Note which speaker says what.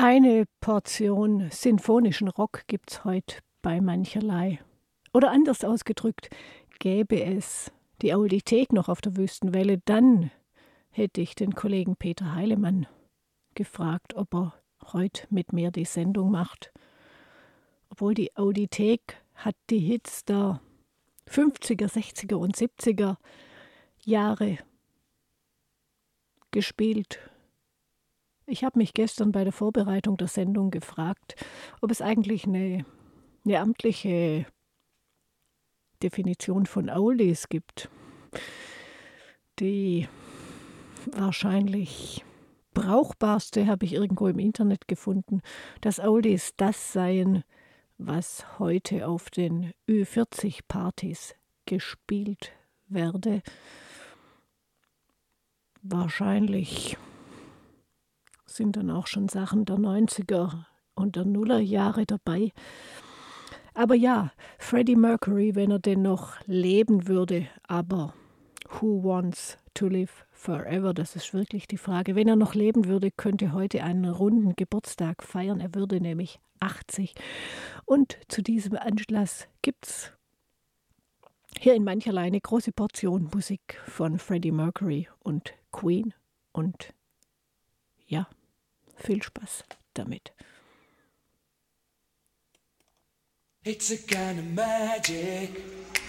Speaker 1: Eine Portion sinfonischen Rock gibt's heute bei mancherlei. Oder anders ausgedrückt, gäbe es die Audiothek noch auf der Wüstenwelle, dann hätte ich den Kollegen Peter Heilemann gefragt, ob er heute mit mir die Sendung macht. Obwohl die Audiothek hat die Hits der 50er, 60er und 70er Jahre gespielt. Ich habe mich gestern bei der Vorbereitung der Sendung gefragt, ob es eigentlich eine amtliche Definition von Oldies gibt. Die wahrscheinlich brauchbarste habe ich irgendwo im Internet gefunden, dass Oldies das seien, was heute auf den Ü40-Partys gespielt werde. Wahrscheinlich sind dann auch schon Sachen der 90er und der Nullerjahre dabei. Aber ja, Freddie Mercury, wenn er denn noch leben würde, aber who wants to live forever? Das ist wirklich die Frage. Wenn er noch leben würde, könnte heute einen runden Geburtstag feiern. Er würde nämlich 80. Und zu diesem Anlass gibt es hier in mancherlei eine große Portion Musik von Freddie Mercury und Queen. Und ja, viel Spaß damit.
Speaker 2: It's a kind of magic